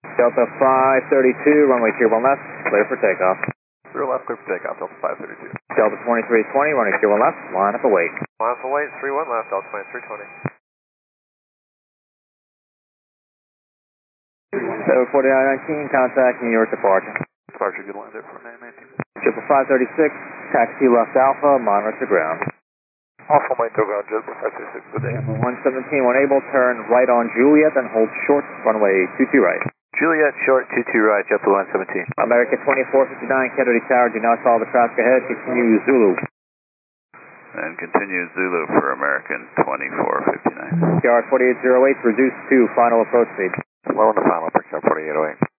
Delta 532, runway 01 left, clear for takeoff. 0 left, clear for takeoff, Delta 532. Delta 2320, runway 01 left, line up await. Line up await, 31 left, Delta 2320. 74919, contact New York departure. Departure, good line there for 919. 556, taxi left Alpha, monitor to ground. Alpha, monitor ground, Jet 536, good day. 117, when able, turn right on Juliet and hold short, runway 22 right. Juliet, short, 22 right, Jet 117. American 2459, Kennedy Tower, do not follow the traffic ahead, continue Zulu. And continue Zulu for American 2459. PR 4808, reduced to final approach speed. Low on the final, picture 4808.